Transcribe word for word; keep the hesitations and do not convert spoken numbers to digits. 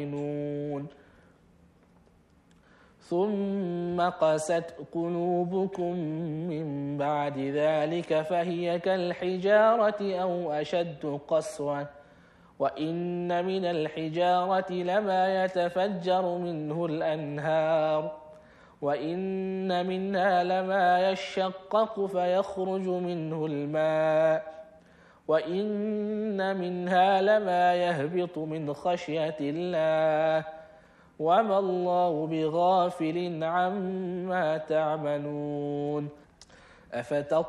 ثم قست قلوبكم من بعد ذلك فهي كالحجارة أو أشد قسوة وإن من الحجارة لما يتفجر منه الأنهار وإن منها لما يشقق فيخرج منه الماء وإن منها لما يهبط من خشية الله وما الله بغافل عما تعملون. أفتطمعون